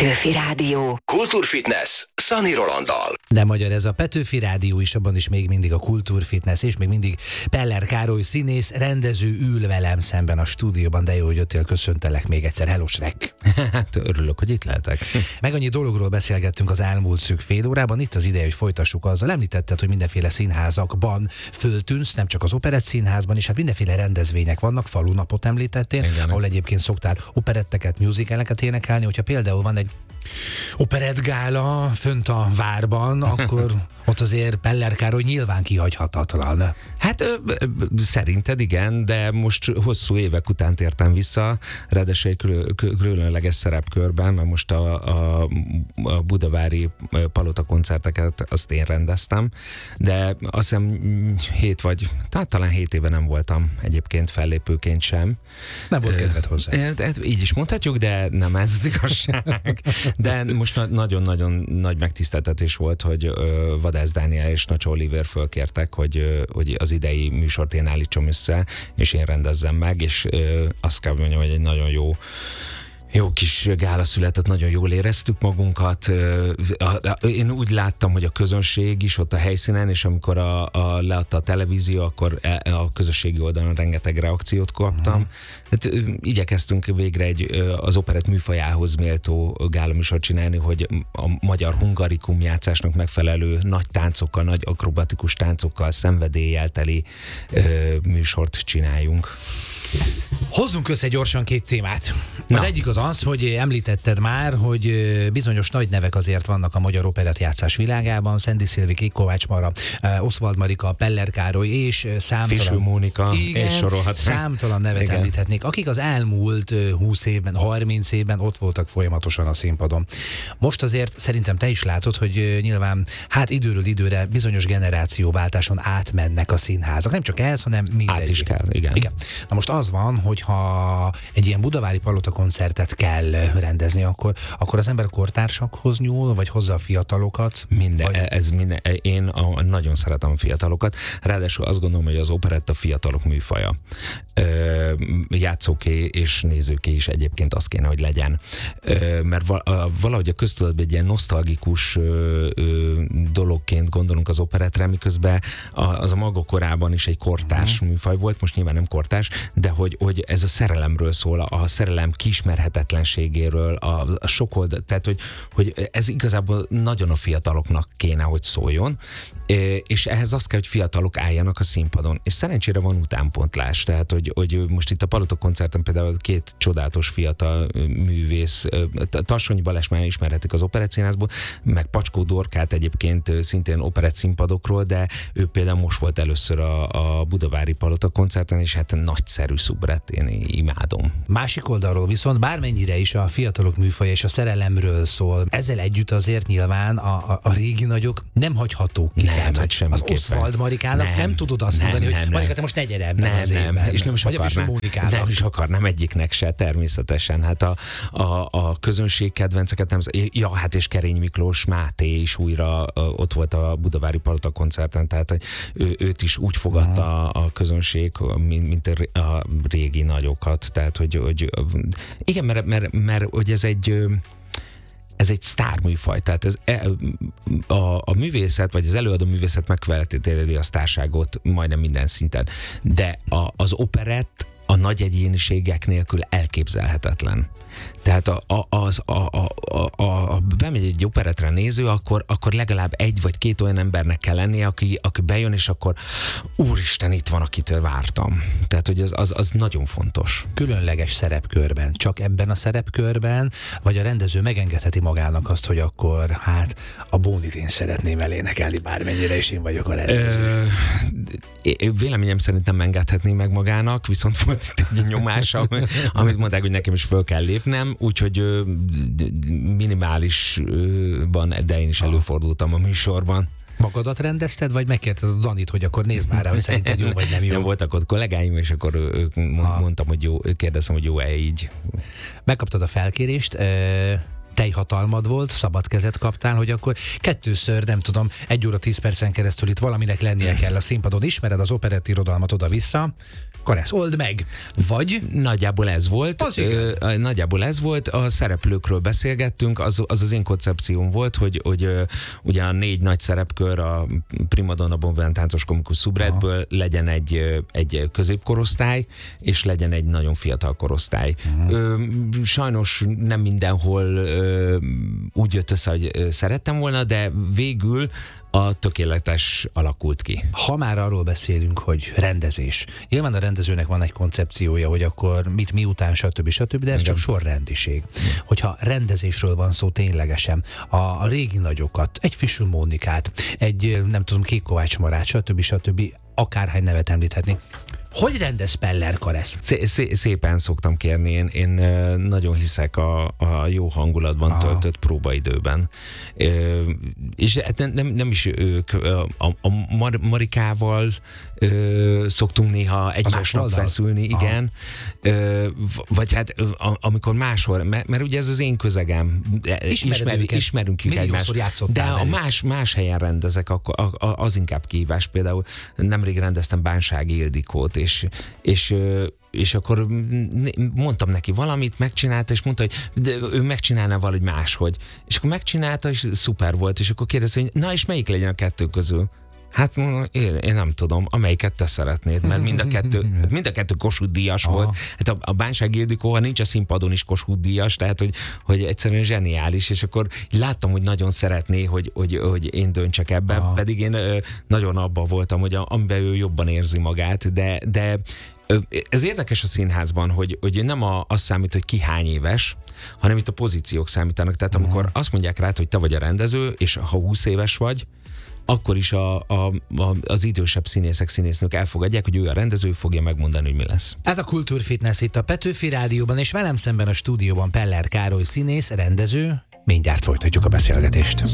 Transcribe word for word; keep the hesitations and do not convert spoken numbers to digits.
Petőfi Rádió. Kultúrfitness Szani Rolanddal. De magyar ez a Petőfi Rádió is, abban is még mindig a Kultúrfitness, és még mindig Peller Károly színész, rendező ül velem szemben a stúdióban. De jó, hogy jöttél, köszöntelek még egyszer. Hello, Shrek! Hát örülök, hogy itt lehetek. Meg annyi dologról beszélgettünk az elmúlt szűk fél órában. Itt az ideje, hogy folytassuk azzal. Említetted, hogy mindenféle színházakban föltűnsz, nem csak az Operett Színházban is, hát mindenféle rendezvények vannak. Falunapot említettél, igen, ahol egyébként szoktál operetteket, musicaleket énekelni. Hogyha például van egy operettgála fönt a várban, akkor ott azért Peller Károly nyilván kihagyhatatlan. Hát ö, ö, szerinted igen, de most hosszú évek után tértem vissza, ráadásul egy kül- kül- különleges szerepkörben, mert most a, a, a budavári Palota koncerteket azt én rendeztem, de azt hiszem hét vagy, tehát talán hét éve nem voltam egyébként fellépőként sem. Nem volt kedved hozzá. De, így is mondhatjuk, de nem ez az igazság. De most na- nagyon-nagyon nagy megtiszteltetés volt, hogy ö, Vadász Dániel és Nacho Oliver fölkértek, hogy, ö, hogy az idei műsort én állítsam össze, és én rendezzem meg, és ö, azt kell mondjam, hogy egy nagyon jó Jó kis gála született, nagyon jól éreztük magunkat. Én úgy láttam, hogy a közönség is ott a helyszínen, és amikor a, a, leadta a televízió, akkor a közösségi oldalon rengeteg reakciót kaptam. Mm. Hát, igyekeztünk végre egy, az operett műfajához méltó gálaműsort csinálni, hogy a magyar hungarikum játszásnak megfelelő nagy táncokkal, nagy akrobatikus táncokkal, szenvedéllyel teli műsort csináljunk. Hozzunk össze gyorsan két témát. Az Na. egyik az az, hogy említetted már, hogy bizonyos nagy nevek azért vannak a magyar operettjátszás világában. Szendi Szilvi, Kék Kovács Mara, Oswald Marika, Peller Károly és számtalan... Fischer Mónika, igen, és sorolhatnánk. Számtalan nevet igen. említhetnék, akik az elmúlt húsz évben, harminc évben ott voltak folyamatosan a színpadon. Most azért szerintem te is látod, hogy nyilván hát időről időre bizonyos generációváltáson átmennek a színházak. Nem csak ez, hanem mindegy. Át is kell, igen. igen. Na most az van, hogyha egy ilyen budavári Palota koncertet kell rendezni, akkor, akkor az ember kortársakhoz nyúl, vagy hozza a fiatalokat? Minden, vagy... ez minden, én a, nagyon szeretem a fiatalokat, ráadásul azt gondolom, hogy az operetta fiatalok műfaja. Ö, játszóké és nézőké is egyébként az kéne, hogy legyen. Ö, mert valahogy a köztudatban egy ilyen nosztalgikus ö, ö, dologként gondolunk az operettre, miközben az a maga korában is egy kortárs uh-huh. műfaj volt, most nyilván nem kortárs, de hogy, hogy ez a szerelemről szól, a szerelem kiismerhetetlenségéről, a, a sok oldal, tehát hogy, hogy ez igazából nagyon a fiataloknak kéne, hogy szóljon, és ehhez azt kell, hogy fiatalok álljanak a színpadon. És szerencsére van utánpontlás, tehát hogy, hogy most itt a Palota koncerten például két csodálatos fiatal művész, Tarsonyi Balázs már ismerhetik az Operett Színházból, meg Pacskó Dorkát egyébként szintén operett színpadokról, de ő például most volt először a, a budavári Palota koncerten, és hát nagyszerű szubrett, én imádom. Másik oldalról viszont bármennyire is a fiatalok műfaja és a szerelemről szól, ezzel együtt azért nyilván a, a, a régi nagyok nem hagyhatók ki. Nem, tehát, hát az Oswald Marikának nem, nem tudod azt nem, mondani, nem, hogy Marika, te most ne gyere ebben nem, az évben. Nem, és nem is vagy akarnám, a nem is akarnám egyiknek se, természetesen. Hát a, a, a közönség kedvenceket nem... Ja, hát és Kerény Miklós Máté is újra ott volt a budavári Palota koncerten, tehát ő, őt is úgy fogadta a, a közönség, mint, mint a régi nagyokat, tehát hogy, hogy igen, mert, mert, mert hogy ez egy ez egy sztárműfaj, tehát ez, a, a művészet, vagy az előadó művészet megfelelíti a sztárságot majdnem minden szinten, de a, az operett a nagy egyéniségek nélkül elképzelhetetlen. Tehát a, a, az, a, a, a, a, bemegy egy operettre néző, akkor, akkor legalább egy vagy két olyan embernek kell lennie, aki, aki bejön, és akkor úristen, itt van, akitől vártam. Tehát, hogy az, az, az nagyon fontos. Különleges szerepkörben, csak ebben a szerepkörben, vagy a rendező megengedheti magának azt, hogy akkor hát a Bónit én szeretném elénekelni, bármennyire is én vagyok a rendező. Ö, véleményem szerint nem engedhetné meg magának, viszont volt itt egy nyomás, amit mondták, hogy nekem is föl kell lépnem, úgyhogy minimálisban, de én is előfordultam a műsorban. Magadat rendezted, vagy megkérted a Danit, hogy akkor nézd már rá, hogy szerinted jó vagy nem jó? Nem, voltak ott kollégáim, és akkor mondtam, hogy jó, kérdeztem, hogy jó-e így. Megkaptad a felkérést, teljhatalmad volt, szabad kezet kaptál, hogy akkor kettőször, nem tudom, egy óra tíz percen keresztül itt valaminek lennie kell a színpadon, ismered az operett irodalmat oda-vissza, akkor ezt old meg. Vagy... Nagyjából ez volt. Az ö, nagyjából ez volt. A szereplőkről beszélgettünk, az az, az én koncepcióm volt, hogy, hogy ö, ugye a négy nagy szerepkör a primadonna, bonvillán, táncos, komikus, szubretből legyen egy, ö, egy középkorosztály, és legyen egy nagyon fiatal korosztály. Ö, sajnos nem mindenhol ö, úgy jött össze, hogy ö, szerettem volna, de végül a tökéletes alakult ki. Ha már arról beszélünk, hogy rendezés. Nyilván a rendezőnek van egy koncepciója, hogy akkor mit, miután, stb. stb., de ez csak sorrendiség. Hogyha rendezésről van szó ténylegesen, a, a régi nagyokat, egy Fischl Mónikát, egy nem tudom, Kék Kovács Marát, stb. stb., akárhány nevet említhetni. Hogy rendez Peller Karesz? Szé- szé- szépen szoktam kérni, én, én nagyon hiszek a, a jó hangulatban Aha. töltött próbaidőben. Ö, és nem, nem, nem is ők, a, a Mar- Marikával ö, szoktunk néha egymásnak feszülni, igen. Ö, vagy hát amikor máshol, mert, mert ugye ez az én közegem, Ismer, ismerünk egymást, de a más, más helyen rendezek, akkor az inkább kihívás. Például nemrég rendeztem Bánsági Ildikót, és, és, és akkor mondtam neki valamit, megcsinálta, és mondta, hogy de ő megcsinálna valahogy máshogy. És akkor megcsinálta, és szuper volt, és akkor kérdezte, hogy na és melyik legyen a kettő közül? Hát én, én nem tudom, amelyiket te szeretnéd, mert mind a kettő, mind a kettő Kossuth díjas volt. Hát a, a Bánsági Ildikó, ha nincs a színpadon is Kossuth díjas, tehát hogy, hogy egyszerűen zseniális, és akkor láttam, hogy nagyon szeretné, hogy, hogy, hogy én döntsek ebben, Aha. pedig én nagyon abban voltam, hogy a, amiben ő jobban érzi magát, de, de ez érdekes a színházban, hogy, hogy nem a, az számít, hogy ki hány éves, hanem itt a pozíciók számítanak. Tehát amikor uh-huh. azt mondják rád, hogy te vagy a rendező, és ha húsz éves vagy, akkor is a, a, a, az idősebb színészek, színésznők elfogadják, hogy ő a rendező, fogja megmondani, hogy mi lesz. Ez a Kultúrfitness itt a Petőfi Rádióban, és velem szemben a stúdióban Peller Károly színész, rendező. Mindjárt folytatjuk a beszélgetést.